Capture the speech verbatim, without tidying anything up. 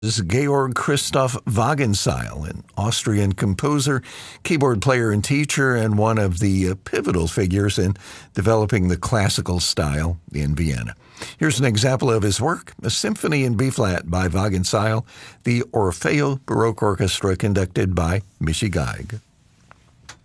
This is Georg Christoph Wagenseil, an Austrian composer, keyboard player and teacher, and one of the uh, pivotal figures in developing the classical style in Vienna. Here's an example of his work, a symphony in B-flat by Wagenseil, the Orfeo Baroque Orchestra conducted by Michi Geig.